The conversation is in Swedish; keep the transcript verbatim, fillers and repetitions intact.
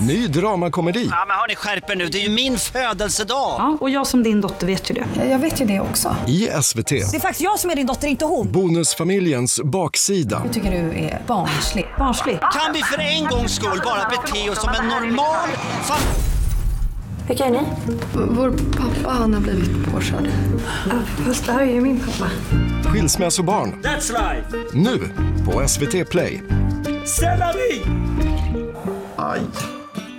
Ny dramakomedi. Ja, men hörni, skärper nu. Det är ju min födelsedag. Ja, och jag som din dotter vet ju det. Jag vet ju det också. I S V T. Det är faktiskt jag som är din dotter, inte hon. Bonusfamiljens baksida. Jag tycker du är barnslig. Barnslig. Kan vi för en gångs skull bara bete oss som en normal familj? Vilka är ni? Vår pappa, han har blivit påkörd. Fast det här är ju min pappa. Skilsmässobarn. That's life. Nu på S V T Play. Selleri! Aj.